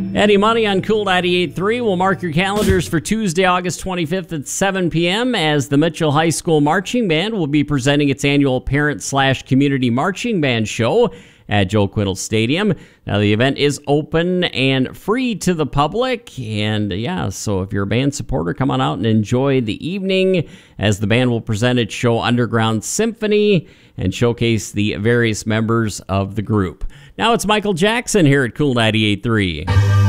Eddie Money on Cool 98.3 will mark your calendars for Tuesday, August 25th at 7 p.m. as the Mitchell High School Marching Band will be presenting its annual Parent/Community Marching Band Show at Joe Quiddle Stadium. Now, the event is open and free to the public, and so if you're a band supporter, come on out and enjoy the evening as the band will present its show Underground Symphony and showcase the various members of the group. Now it's Michael Jackson here at Cool 98.3.